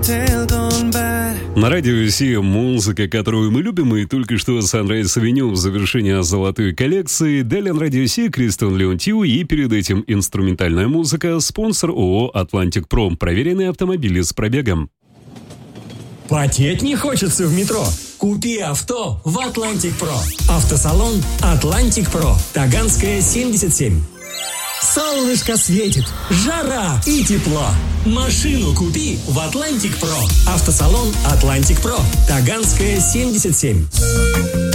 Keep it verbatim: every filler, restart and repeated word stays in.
На радио Си музыка, которую мы любим, и только что Sunrise Avenue в завершение золотой коллекции. Далее на радио Си Кристиан Леонтьев, и перед этим инструментальная музыка, спонсор ООО «Атлантик Про». Проверенные автомобили с пробегом. Потеть не хочется в метро? Купи авто в «Атлантик Про». Автосалон «Атлантик Про». Таганская, семьдесят семь. Солнышко светит, жара и тепло. Машину купи в «Атлантик Про». Автосалон «Атлантик Про». Таганская, семьдесят семь.